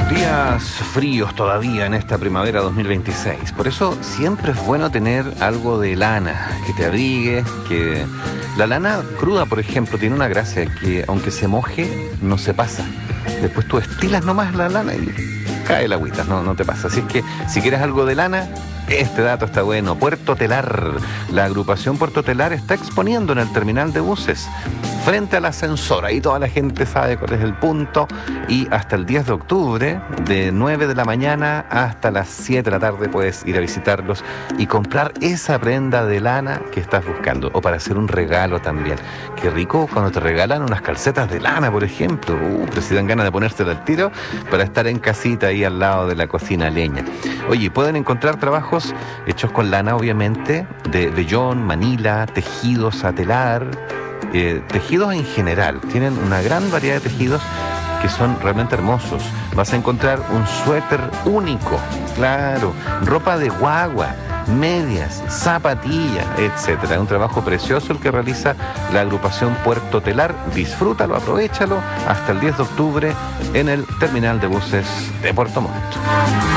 Días fríos todavía en esta primavera 2026. Por eso siempre es bueno tener algo de lana que te abrigue, que la lana cruda, por ejemplo, tiene una gracia que aunque se moje, no se pasa. Después tú estilas nomás la lana y cae la agüita, no te pasa. Así es que si quieres algo de lana, este dato está bueno. Puerto Telar. La agrupación Puerto Telar está exponiendo en el terminal de buses frente al ascensor. Ahí toda la gente sabe cuál es el punto. Y hasta el 10 de octubre, de 9 de la mañana hasta las 7 de la tarde, puedes ir a visitarlos y comprar esa prenda de lana que estás buscando. O para hacer un regalo también. Qué rico cuando te regalan unas calcetas de lana, por ejemplo. Pero si dan ganas de ponérselo al tiro para estar en casita ahí al lado de la cocina a leña. Oye, pueden encontrar trabajos hechos con lana, obviamente, de vellón, manila, tejidos a telar, tejidos en general. Tienen una gran variedad de tejidos que son realmente hermosos. Vas a encontrar un suéter único, claro, ropa de guagua, medias, zapatillas, etcétera. Un trabajo precioso el que realiza la agrupación Puerto Telar. Disfrútalo, aprovéchalo hasta el 10 de octubre en el terminal de buses de Puerto Montt.